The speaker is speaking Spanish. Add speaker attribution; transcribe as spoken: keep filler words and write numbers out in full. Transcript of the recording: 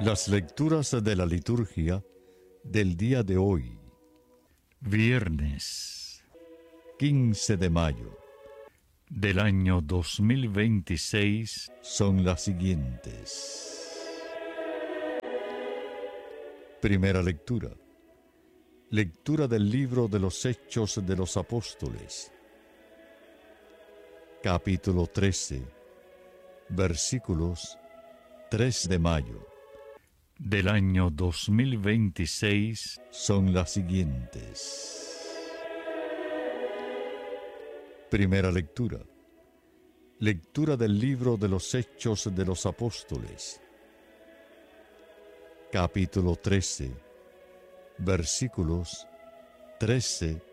Speaker 1: Las lecturas de la liturgia del día de hoy,
Speaker 2: Viernes
Speaker 1: quince de mayo,
Speaker 2: del año dos mil veintiséis,
Speaker 1: son las siguientes. Primera lectura. Lectura del libro de los Hechos de los Apóstoles. Capítulo trece, versículos tres de mayo.
Speaker 2: del año dos mil veintiséis,
Speaker 1: Son las siguientes. Primera lectura. Lectura del libro de los Hechos de los Apóstoles. Capítulo trece, versículos trece